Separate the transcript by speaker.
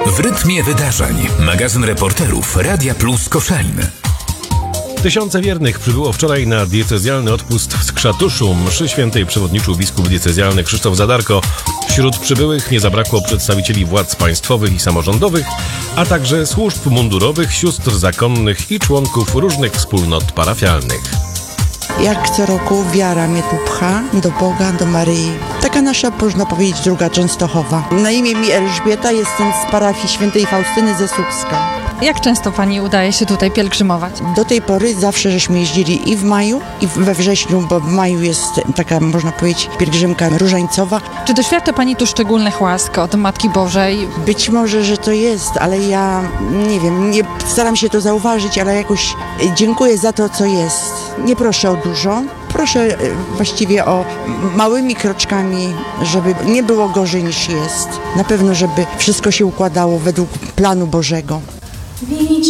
Speaker 1: W rytmie wydarzeń. Magazyn reporterów Radia Plus Koszalin.
Speaker 2: Tysiące wiernych przybyło wczoraj na diecezjalny odpust w Skrzatuszu. Mszy świętej przewodniczył biskup diecezjalny Krzysztof Zadarko. Wśród przybyłych nie zabrakło przedstawicieli władz państwowych i samorządowych, a także służb mundurowych, sióstr zakonnych i członków różnych wspólnot parafialnych.
Speaker 3: Jak co roku wiara mnie tu pcha do Boga, do Maryi. Taka nasza, można powiedzieć, druga Częstochowa. Na imię mi Elżbieta, jestem z parafii świętej Faustyny ze Słupska.
Speaker 4: Jak często pani udaje się tutaj pielgrzymować?
Speaker 3: Do tej pory zawsze żeśmy jeździli i w maju, i we wrześniu, bo w maju jest taka, można powiedzieć, pielgrzymka różańcowa.
Speaker 4: Czy doświadcza pani tu szczególnych łask od Matki Bożej?
Speaker 3: Być może, że to jest, ale ja nie wiem, nie staram się to zauważyć, ale jakoś dziękuję za to, co jest. Nie proszę o dużo. Proszę właściwie o małymi kroczkami, żeby nie było gorzej niż jest. Na pewno, żeby wszystko się układało według planu Bożego.